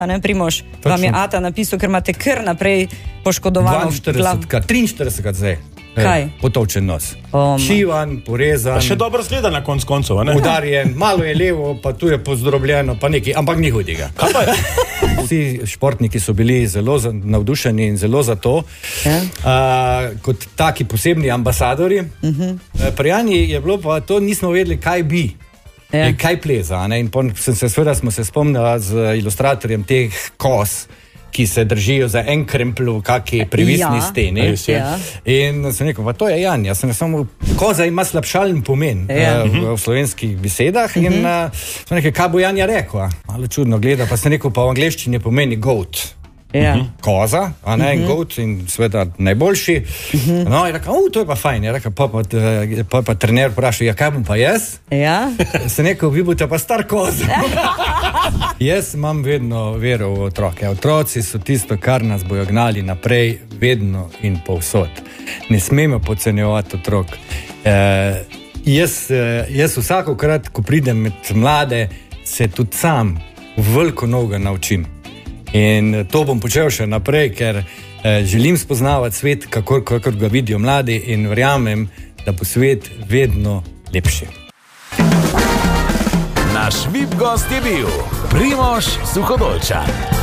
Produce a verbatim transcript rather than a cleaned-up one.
a ne, Primož, vam je Ata napisal, ker imate kar naprej poškodovano dvainštirideset krat, triinštirideset krat zdaj. Kaj? Potovčen nos. Oh, Šivan, porezan. Pa še dobro zgleda na konc koncov, ne? Udarjen, malo je levo, pa tu je pozdrobljeno, pa nekaj, ampak ni hudega. Vsi športniki so bili zelo navdušeni in zelo za to, ja. uh, kot taki posebni ambasadori. Uh-huh. Pri Jani je bilo pa to, nismo vedeli, kaj bi. Ja. Kaj pleza, ne? In sem se, seveda smo se spomnili z ilustratorjem teh kos, ki se držijo za en krempl v kakšni previsni ja. steni. Ja. In sem rekel, pa to je Janja. Sem samo, koza ima slabšalen pomen ja. uh, v, v slovenskih besedah. Uh-huh. In uh, sem rekel, kaj bo Janja rekla? Malo čudno gleda, pa sem rekel, pa v angleščini pomeni goat. Ja. Koza, a ne, uh-huh. goat in sveda najboljši. Uh-huh. No, je rekel, to je pa fajn. Je rekel, pa pa, pa, pa trener vprašal, ja, kaj bom pa jaz? Ja. Sem rekel, vi boste pa star koza. Jaz imam vedno vero v otroke. Otroci so tisto, kar nas bojo gnali naprej, vedno in povsod. Ne smemo podcenjevati otrok. E, jaz, jaz vsakokrat, ko pridem med mlade, se tudi sam veliko novega naučim. In to bom počel še naprej, ker eh, želim spoznavati svet, kakor, kakor ga vidijo mladi, in verjamem, da bo svet vedno lepši. Naš V I P gost je bil Primož Suhodolčan.